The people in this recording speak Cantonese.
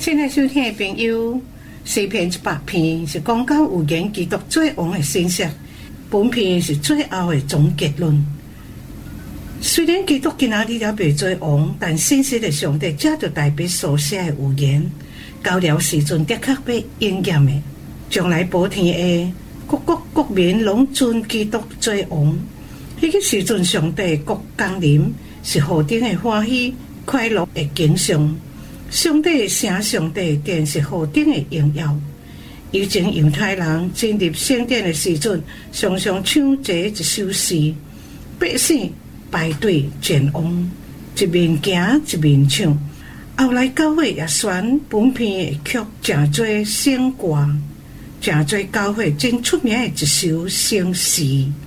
现在收听的朋友，诗篇100篇是讲到有言基督做王的信息，本篇是最后的总结论。虽然基督今仔日也未做王，但信息的上帝借着大笔所写的预言，到了时阵的确要应验的。将来保天的各国国民拢尊基督做王，迄个时阵上帝国降临，是何等的欢喜快乐的景象。上帝的声，上帝殿是何等的荣耀。以前犹太人进入圣殿的时阵，常常唱这一首诗，百姓排队前往，一面行一面唱。后来教会也选本篇的曲，真多圣歌，真多教会真出名的一首圣诗。